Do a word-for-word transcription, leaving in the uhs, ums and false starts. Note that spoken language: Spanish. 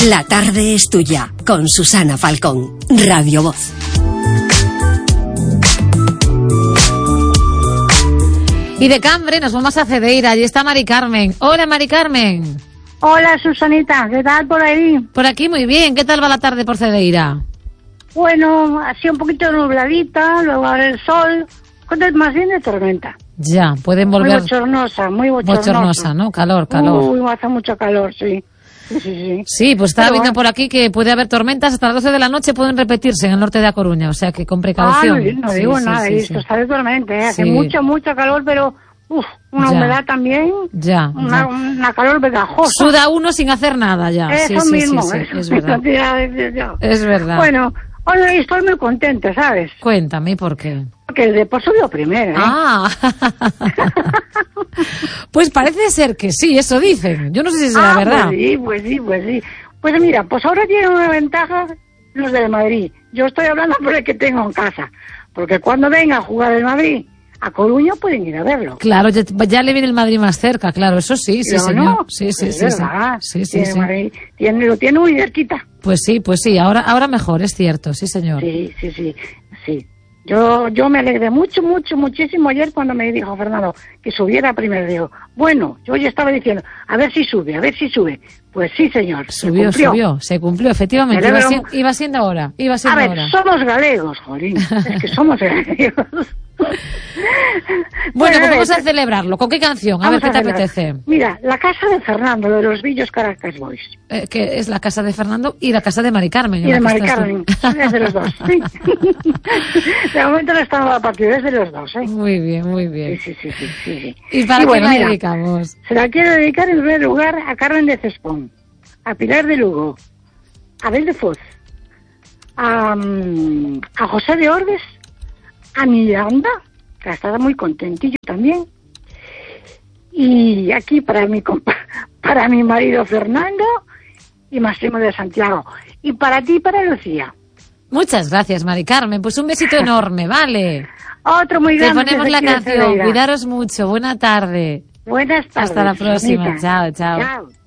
La tarde es tuya, con Susana Falcón, Radio Voz. Y de Cambre nos vamos a Cedeira, allí está Mari Carmen. Hola, Mari Carmen. Hola, Susanita, ¿qué tal por ahí? Por aquí muy bien, ¿qué tal va la tarde por Cedeira? Bueno, así un poquito nubladita, luego ahora el sol, más bien de tormenta. Ya, pueden volver... Muy bochornosa, muy bochornosa. Bochornosa, ¿no? Calor, calor. Uy, hace mucho calor, sí. Sí, sí, sí. Sí, pues estaba Pero viendo bueno. por aquí que puede haber tormentas hasta las doce de la noche, pueden repetirse en el norte de A Coruña, o sea que con precaución. Ah, no, no Sí, digo sí, nada, sí, esto sí. está de tormenta, ¿eh? Hace Sí. mucho, mucho calor, pero uf, una Ya. humedad también, Ya, una, ya. una calor pegajosa. Suda uno sin hacer nada ya. Eso sí, sí, mismo, sí, sí, eso es verdad. mismo. Es verdad. Bueno, hoy estoy muy contenta, ¿sabes? Cuéntame por qué. Porque el Depor subió primero, ¿eh? Ah, pues parece ser que sí, eso dicen. Yo no sé si será Ah, verdad. Pues sí, pues sí, pues sí. Pues mira, pues ahora tienen una ventaja los del Madrid. Yo estoy hablando por el que tengo en casa. Porque cuando venga a jugar el Madrid a Coruña pueden ir a verlo. Claro, ya, ya le viene el Madrid más cerca, claro, eso sí, sí, Pero señor. no, Sí, sí, pues sí, es sí. verdad. Sí, sí, Tiene sí. Madrid, tiene, lo tiene muy cerquita. Pues sí, pues sí, ahora, ahora mejor, es cierto, sí, señor. Sí, sí, sí, sí. Yo, yo me alegré mucho, mucho, muchísimo ayer cuando me dijo Fernando que subiera primero. Digo, bueno, yo ya estaba diciendo, a ver si sube, a ver si sube. Pues sí, señor. se Subió, cumplió. subió, se cumplió, efectivamente. Me Iba, alegro si- iba siendo hora, iba A siendo ver, hora. somos galegos, jolín. Es que somos galegos. Bueno, pues a vamos ver, a celebrarlo. ¿Con qué canción? A ver vamos qué te celebrar. apetece. Mira, la casa de Fernando, de los Villos Caracas Boys. Eh, que es la casa de Fernando y la casa de Mari Carmen. Y en de la que Mari estás tú. Carmen. Es de los dos. Sí. De momento no estamos a partir, es de los dos, ¿eh? Muy bien, muy bien. Sí, sí, sí, sí, sí, sí. ¿Y para Y qué bueno, la mira, dedicamos? Se la quiero dedicar en primer lugar a Carmen de Cespón, a Pilar de Lugo, a Abel de Foz, a, mm, a José de Ordes, a Miranda, que ha estado muy contentillo también, y aquí para mi compa para mi marido Fernando y Máximo de Santiago, y para ti y para Lucía. Muchas gracias, Mari Carmen. Pues un besito enorme, ¿vale? Otro muy Te grande. ponemos desde la aquí de canción. Cedeira. Cuidaros mucho. Buena tarde. Buenas tardes. Hasta la próxima. Susanita. Chao, chao. Chao.